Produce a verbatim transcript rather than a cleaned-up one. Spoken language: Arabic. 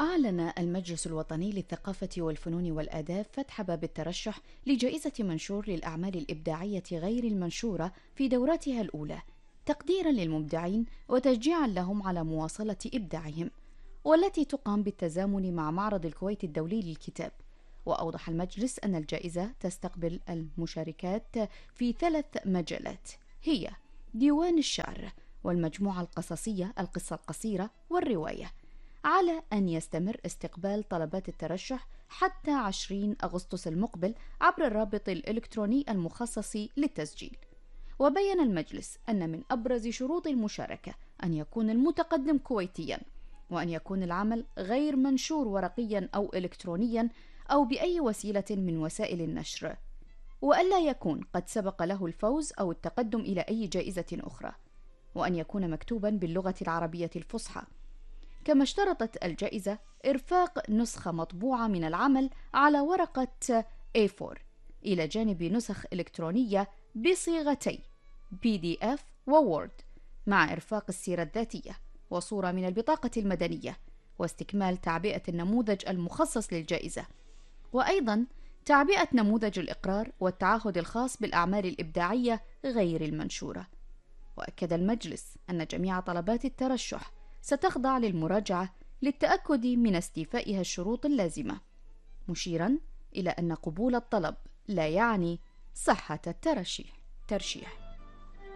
أعلن المجلس الوطني للثقافة والفنون والآداب فتح باب الترشح لجائزة منشور للأعمال الإبداعية غير المنشورة في دوراتها الأولى، تقديرا للمبدعين وتشجيعا لهم على مواصلة إبداعهم، والتي تقام بالتزامن مع معرض الكويت الدولي للكتاب. وأوضح المجلس أن الجائزة تستقبل المشاركات في ثلاث مجالات، هي ديوان الشعر والمجموعة القصصية القصة القصيرة والرواية، على أن يستمر استقبال طلبات الترشح حتى عشرين أغسطس المقبل عبر الرابط الإلكتروني المخصص للتسجيل. وبين المجلس أن من أبرز شروط المشاركة أن يكون المتقدم كويتيا، وأن يكون العمل غير منشور ورقيا أو إلكترونيا أو بأي وسيلة من وسائل النشر، وألا يكون قد سبق له الفوز أو التقدم إلى أي جائزة أخرى، وأن يكون مكتوبا باللغة العربية الفصحى. كما اشترطت الجائزة إرفاق نسخة مطبوعة من العمل على ورقة إيه فور إلى جانب نسخ إلكترونية بصيغتي بي دي إف ووورد، مع إرفاق السيرة الذاتية وصورة من البطاقة المدنية، واستكمال تعبئة النموذج المخصص للجائزة، وأيضا تعبئة نموذج الإقرار والتعهد الخاص بالأعمال الإبداعية غير المنشورة. وأكد المجلس أن جميع طلبات الترشح ستخضع للمراجعة للتأكد من استيفائها الشروط اللازمة، مشيرا إلى أن قبول الطلب لا يعني صحة الترشيح ترشيح